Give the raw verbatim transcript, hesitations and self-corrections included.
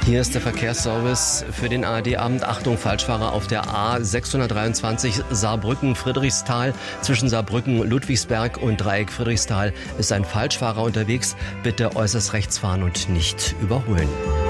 Hier ist der Verkehrsservice für den A R D-Abend. Achtung, Falschfahrer auf der A sechshundertdreiundzwanzig Saarbrücken-Friedrichsthal. Zwischen Saarbrücken, Ludwigsberg und Dreieck Friedrichsthal ist ein Falschfahrer unterwegs. Bitte äußerst rechts fahren und nicht überholen.